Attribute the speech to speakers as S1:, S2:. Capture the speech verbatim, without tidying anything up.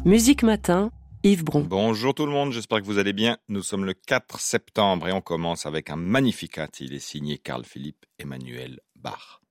S1: Musique Matin, Yves Bron.
S2: Bonjour tout le monde, j'espère que vous allez bien. Nous sommes le quatre septembre et on commence avec un Magnificat. Il est signé Carl Philipp Emanuel Bach.